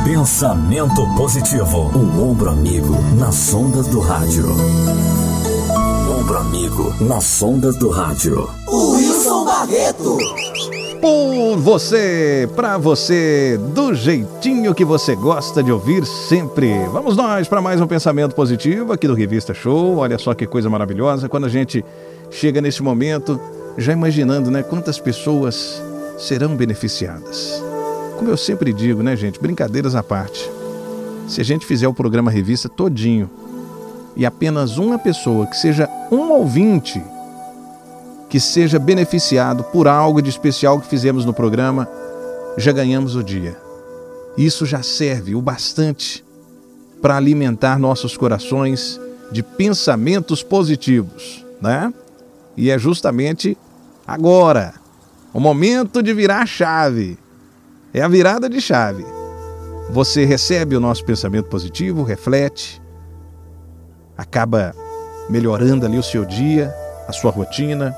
Pensamento positivo. O ombro amigo nas ondas do rádio. Ombro amigo nas ondas do rádio. O Wilson Barreto. Por você, pra você, do jeitinho que você gosta de ouvir sempre. Vamos nós para mais um Pensamento Positivo aqui do Revista Show. Olha só que coisa maravilhosa quando a gente chega nesse momento, já imaginando, né, quantas pessoas serão beneficiadas. Como eu sempre digo, né, gente, brincadeiras à parte. Se a gente fizer o programa Revista todinho e apenas uma pessoa, que seja um ouvinte, que seja beneficiado por algo de especial que fizemos no programa, já ganhamos o dia. Isso já serve o bastante para alimentar nossos corações de pensamentos positivos, né? E é justamente agora, o momento de virar a chave. É a virada de chave. Você recebe o nosso pensamento positivo, reflete, acaba melhorando ali o seu dia, a sua rotina,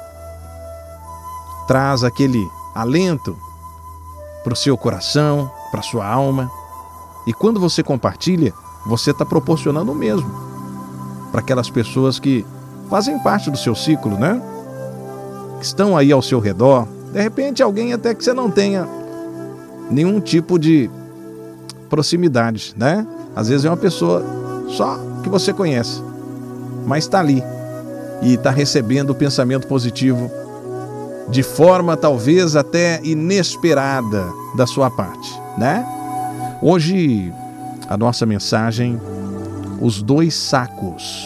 traz aquele alento para o seu coração, para a sua alma. E quando você compartilha, você está proporcionando o mesmo para aquelas pessoas que fazem parte do seu ciclo, né? Que estão aí ao seu redor. De repente, alguém até que você não tenha nenhum tipo de proximidade, né? Às vezes é uma pessoa só que você conhece, mas está ali e está recebendo o pensamento positivo de forma talvez até inesperada da sua parte, né? Hoje a nossa mensagem, os 2 sacos.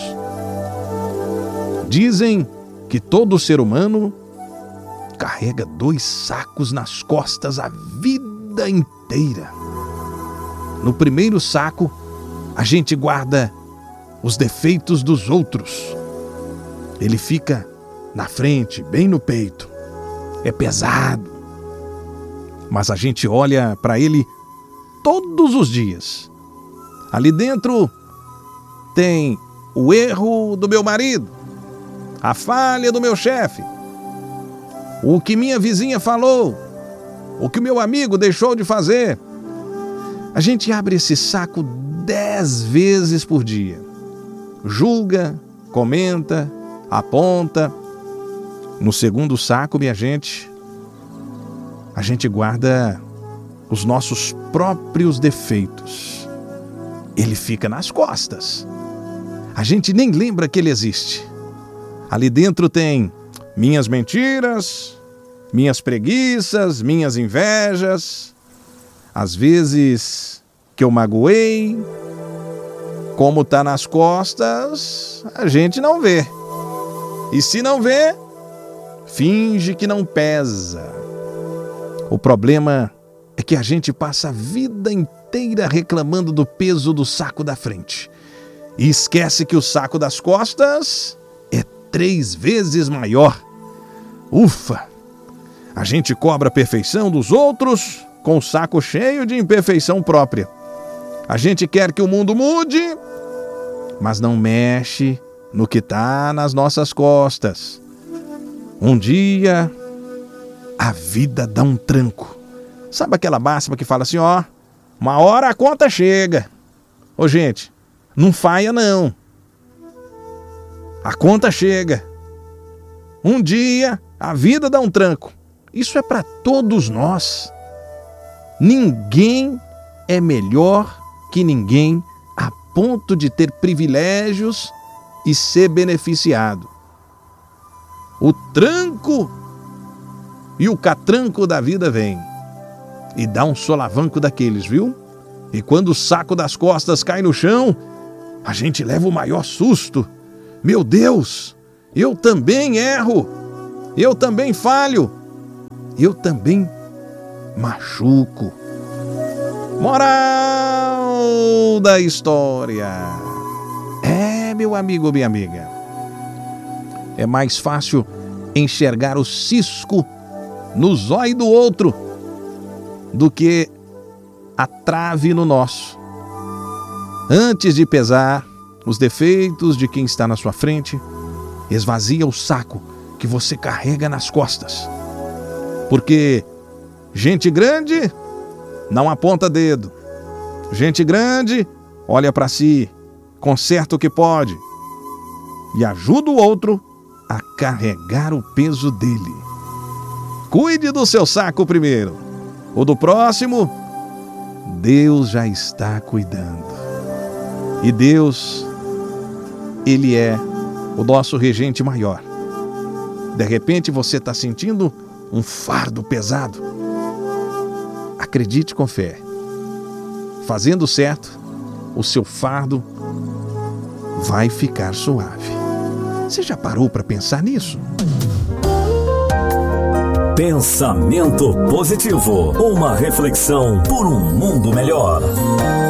Dizem que todo ser humano carrega 2 sacos nas costas a vida inteira. No primeiro saco, a gente guarda os defeitos dos outros. Ele fica na frente, bem no peito. É pesado. Mas a gente olha para ele todos os dias. Ali dentro tem o erro do meu marido, a falha do meu chefe, o que minha vizinha falou, o que o meu amigo deixou de fazer. A gente abre esse saco 10 vezes por dia. Julga, comenta, aponta. No segundo saco, minha gente, a gente guarda os nossos próprios defeitos. Ele fica nas costas. A gente nem lembra que ele existe. Ali dentro tem minhas mentiras, minhas preguiças, minhas invejas, às vezes que eu magoei. Como tá nas costas, a gente não vê. E se não vê, finge que não pesa. O problema é que a gente passa a vida inteira reclamando do peso do saco da frente. E esquece que o saco das costas é 3 vezes maior. Ufa! A gente cobra a perfeição dos outros com o saco cheio de imperfeição própria. A gente quer que o mundo mude, mas não mexe no que está nas nossas costas. Um dia, a vida dá um tranco. Sabe aquela máxima que fala assim, ó, uma hora a conta chega. Ô gente, não faia não. A conta chega. Um dia, a vida dá um tranco. Isso é para todos nós. Ninguém é melhor que ninguém a ponto de ter privilégios e ser beneficiado. O tranco e o catranco da vida vem e dá um solavanco daqueles, viu? E quando o saco das costas cai no chão, a gente leva o maior susto. Meu Deus, eu também erro, eu também falho, eu também machuco. Moral da história. Meu amigo ou minha amiga, é mais fácil enxergar o cisco no zóio do outro do que a trave no nosso. Antes de pesar os defeitos de quem está na sua frente, esvazia o saco que você carrega nas costas. Porque gente grande não aponta dedo. Gente grande olha para si, conserta o que pode e ajuda o outro a carregar o peso dele. Cuide do seu saco primeiro. O do próximo, Deus já está cuidando. E Deus, Ele é o nosso regente maior. De repente você está sentindo um fardo pesado. Acredite com fé. Fazendo certo, o seu fardo vai ficar suave. Você já parou para pensar nisso? Pensamento positivo. Uma reflexão por um mundo melhor.